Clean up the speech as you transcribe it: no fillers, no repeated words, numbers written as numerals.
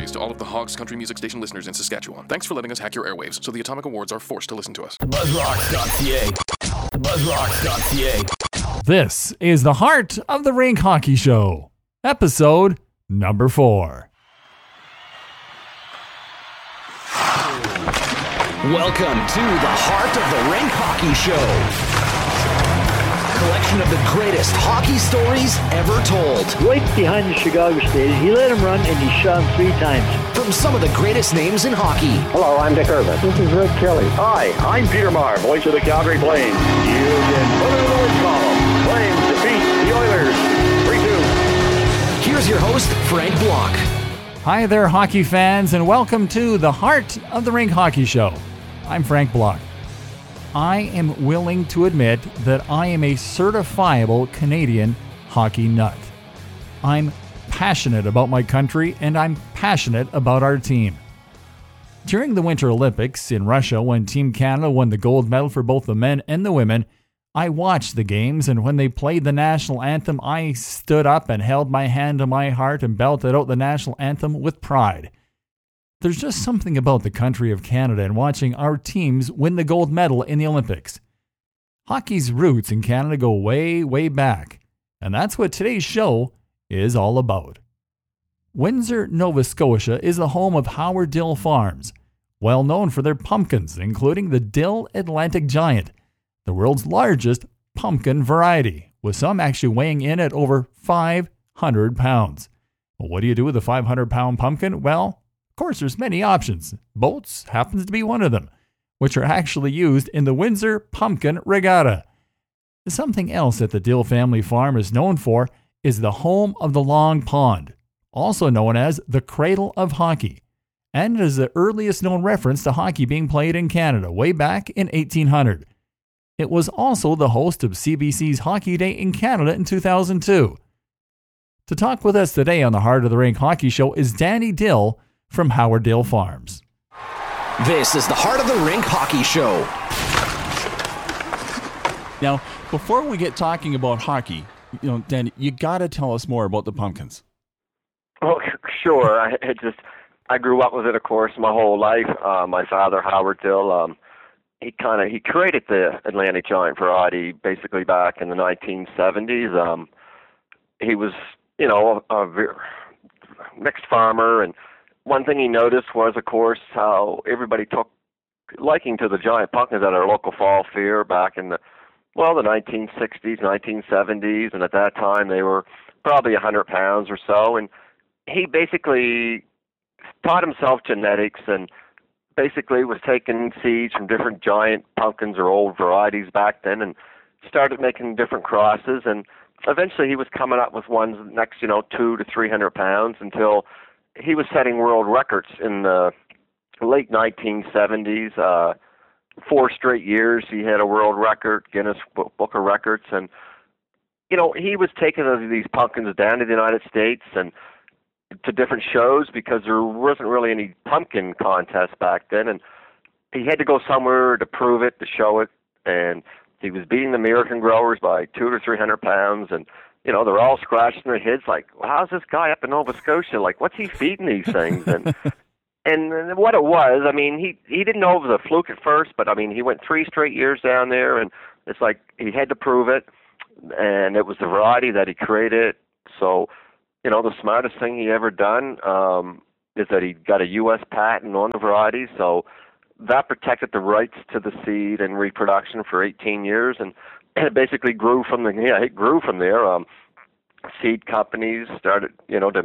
greetings to all of the Hogs Country Music Station listeners in Saskatchewan. Thanks for letting us hack your airwaves so the Atomic Awards are forced to listen to us. Buzzrocks.ca. Buzzrocks.ca. This is the Heart of the Rink Hockey Show, episode number 4. Welcome to the Heart of the Rink Hockey Show. Collection of the greatest hockey stories ever told. Right behind the Chicago Stadium. He let him run and he shot him 3 times. From some of the greatest names in hockey. Hello, I'm Dick Irvin. This is Rick Kelly. Hi, I'm Peter Maher, voice of the Calgary Flames. You've been put in the win column. Flames defeat the Oilers 3-2. Here's your host, Frank Block. Hi there, hockey fans, and welcome to the Heart of the Rink Hockey Show. I'm Frank Block. I am willing to admit that I am a certifiable Canadian hockey nut. I'm passionate about my country, and I'm passionate about our team. During the Winter Olympics in Russia, when Team Canada won the gold medal for both the men and the women, I watched the games, and when they played the national anthem, I stood up and held my hand to my heart and belted out the national anthem with pride. There's just something about the country of Canada and watching our teams win the gold medal in the Olympics. Hockey's roots in Canada go way, way back, and that's what today's show is all about. Windsor, Nova Scotia is the home of Howard Dill Farms, well known for their pumpkins, including the Dill Atlantic Giant, the world's largest pumpkin variety, with some actually weighing in at over 500 pounds. Well, what do you do with a 500-pound pumpkin? Well, of course, there's many options. Boats happens to be one of them, which are actually used in the Windsor Pumpkin Regatta. Something else that the Dill family farm is known for is the home of the Long Pond, also known as the Cradle of Hockey, and it is the earliest known reference to hockey being played in Canada way back in 1800. It was also the host of CBC's Hockey Day in Canada in 2002. To talk with us today on the Heart of the Rink Hockey Show is Danny Dill from Howard Dill Farms. This is the Heart of the Rink Hockey Show. Now, before we get talking about hockey, Dan, you got to tell us more about the pumpkins. Oh, sure. I grew up with it, of course, my whole life. My father, Howard Dill, he created the Atlantic Giant variety basically back in the 1970s. He was, a mixed farmer, and one thing he noticed was, of course, how everybody took liking to the giant pumpkins at our local fall fair back in the 1960s, 1970s, and at that time they were probably 100 pounds or so. And he basically taught himself genetics and basically was taking seeds from different giant pumpkins or old varieties back then and started making different crosses. And eventually he was coming up with ones next, 200 to 300 pounds until he was setting world records in the late 1970s. 4 straight years he had a world record, Guinness Book of Records. And, he was taking these pumpkins down to the United States and to different shows because there wasn't really any pumpkin contest back then. And he had to go somewhere to prove it, to show it. And he was beating the American growers by 200 to 300 pounds. And they're all scratching their heads like, well, how's this guy up in Nova Scotia? Like, what's he feeding these things? And what it was, he didn't know it was a fluke at first, but, he went 3 straight years down there, and it's like he had to prove it, and it was the variety that he created. So, the smartest thing he ever done is that he got a U.S. patent on the variety, so that protected the rights to the seed and reproduction for 18 years, and it basically grew from there. Seed companies started, to